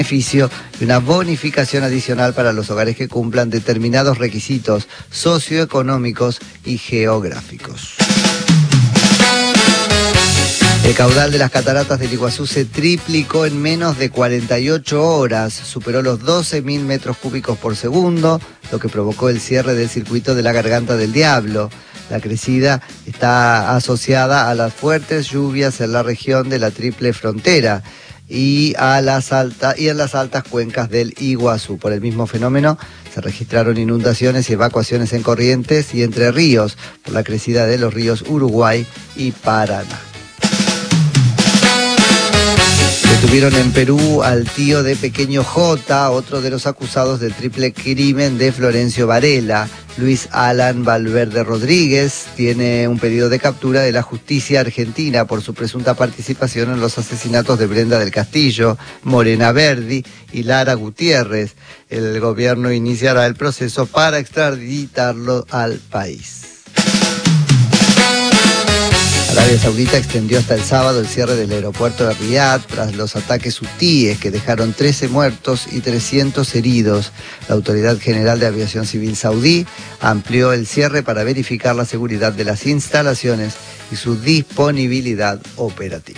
beneficio y una bonificación adicional para los hogares que cumplan determinados requisitos socioeconómicos y geográficos. El caudal de las cataratas del Iguazú se triplicó en menos de 48 horas, superó los 12.000 metros cúbicos por segundo, lo que provocó el cierre del circuito de la Garganta del Diablo. La crecida está asociada a las fuertes lluvias en la región de la Triple Frontera y en las altas cuencas del Iguazú. Por el mismo fenómeno se registraron inundaciones y evacuaciones en Corrientes y Entre Ríos por la crecida de los ríos Uruguay y Paraná. Detuvieron en Perú al tío de Pequeño J, otro de los acusados del triple crimen de Florencio Varela. Luis Alan Valverde Rodríguez tiene un pedido de captura de la justicia argentina por su presunta participación en los asesinatos de Brenda del Castillo, Morena Verdi y Lara Gutiérrez. El gobierno iniciará el proceso para extraditarlo al país. Arabia Saudita extendió hasta el sábado el cierre del aeropuerto de Riad tras los ataques hutíes que dejaron 13 muertos y 300 heridos. La Autoridad General de Aviación Civil saudí amplió el cierre para verificar la seguridad de las instalaciones y su disponibilidad operativa.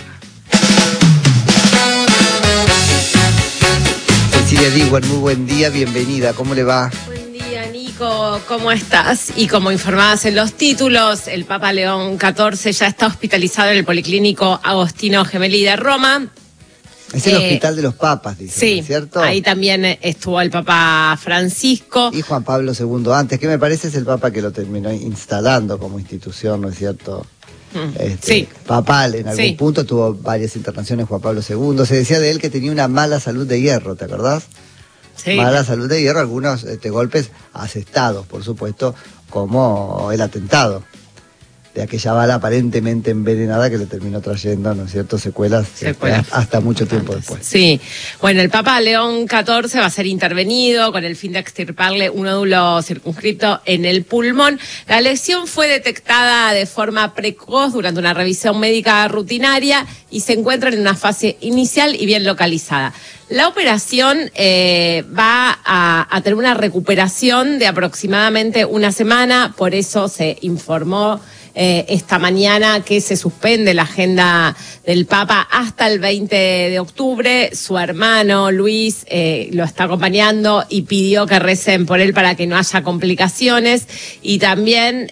Cecilia Diwan, muy buen día, bienvenida, ¿cómo le va? ¿Cómo estás? Y como informadas en los títulos, el Papa León XIV ya está hospitalizado en el Policlínico Agostino Gemelli de Roma. Es el hospital de los papas, dicen, sí, ¿cierto? Ahí también estuvo el Papa Francisco. Y Juan Pablo II antes, que me parece es el Papa que lo terminó instalando como institución, ¿no es cierto? Sí. Papal, en algún punto tuvo varias internaciones Juan Pablo II. Se decía de él que tenía una mala salud de hierro, ¿te acordás? Sí. Mala salud de hierro, algunos golpes asestados, por supuesto, como el atentado de aquella bala aparentemente envenenada que le terminó trayendo, ¿no es cierto?, secuelas. Hasta mucho tiempo después. Sí, bueno, el Papa León XIV va a ser intervenido con el fin de extirparle un nódulo circunscripto en el pulmón. La lesión fue detectada de forma precoz durante una revisión médica rutinaria y se encuentra en una fase inicial y bien localizada. La operación va a tener una recuperación de aproximadamente una semana, por eso se informó esta mañana que se suspende la agenda del Papa hasta el 20 de octubre. Su hermano Luis lo está acompañando y pidió que recen por él para que no haya complicaciones. Y también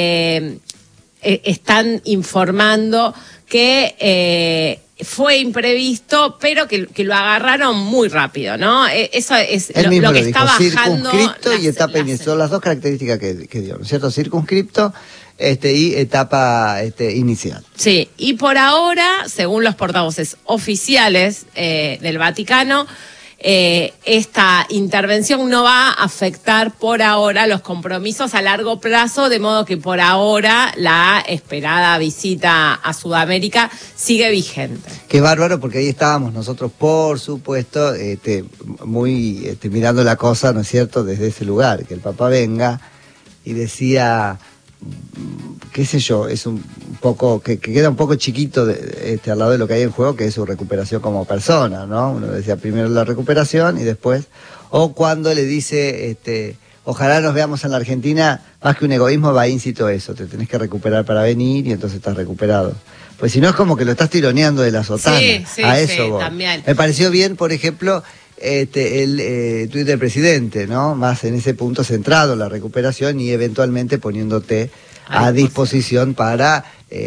están informando que fue imprevisto, pero que lo agarraron muy rápido, ¿no? Eso es lo que está bajando. Circunscripto y etapa inicial. Son las dos características que dio, ¿no es cierto? Circunscripto y etapa inicial. Sí, y por ahora, según los portavoces oficiales del Vaticano, esta intervención no va a afectar por ahora los compromisos a largo plazo, de modo que por ahora la esperada visita a Sudamérica sigue vigente. Qué bárbaro, porque ahí estábamos nosotros, por supuesto, muy mirando la cosa, ¿no es cierto?, desde ese lugar, que el Papa venga y decía, qué sé yo, es un poco, que queda un poco chiquito al lado de lo que hay en juego, que es su recuperación como persona, ¿no? Uno decía primero la recuperación y después, o cuando le dice, ojalá nos veamos en la Argentina, más que un egoísmo va íncito eso, te tenés que recuperar para venir y entonces estás recuperado. Pues si no es como que lo estás tironeando de la sotana, a eso voy. También. Me pareció bien, por ejemplo, el tuit del presidente, ¿no? Más en ese punto centrado, la recuperación y eventualmente poniéndote a disposición para,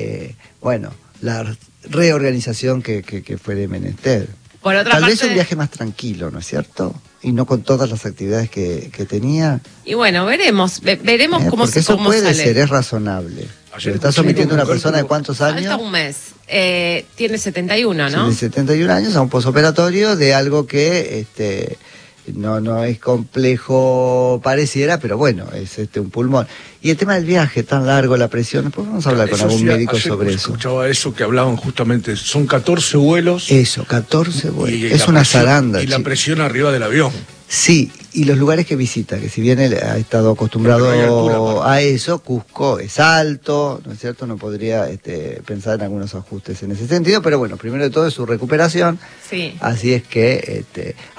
la reorganización que fuere menester. Por otra Tal parte, vez un viaje más tranquilo, ¿no es cierto? Y no con todas las actividades que tenía. Y bueno, veremos cómo porque eso cómo puede sale. ser, es razonable. Pero está sometiendo a una persona de ¿cuántos años? Falta un mes. Tiene 71, ¿no? Tiene 71 años, a un posoperatorio de algo que no es complejo, pareciera, pero bueno, es un pulmón. Y el tema del viaje tan largo, la presión, después vamos a hablar con algún médico sobre eso. Escuchaba eso que hablaban justamente, son 14 vuelos. Eso, 14 vuelos. Es una zaranda. Y la presión arriba del avión. Sí, y los lugares que visita, que si bien él ha estado acostumbrado a eso, Cusco es alto, ¿no es cierto? No podría pensar en algunos ajustes en ese sentido, pero bueno, primero de todo es su recuperación. Sí. Así es que